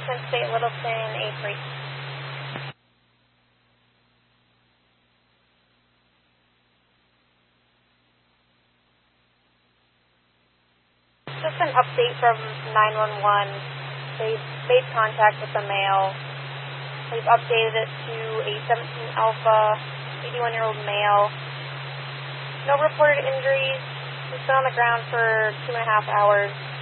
Penn State Littleton, A3. Just an update from 911. They've made contact with the male. They've updated it to a 17 Alpha, 81-year-old male. No reported injuries. He's been on the ground for 2.5 hours.